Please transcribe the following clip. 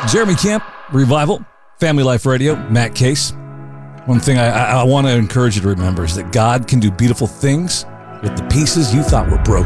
Jeremy Camp, Revival, Family Life Radio, Matt Case. One thing I want to encourage you to remember is that God can do beautiful things with the pieces you thought were broken.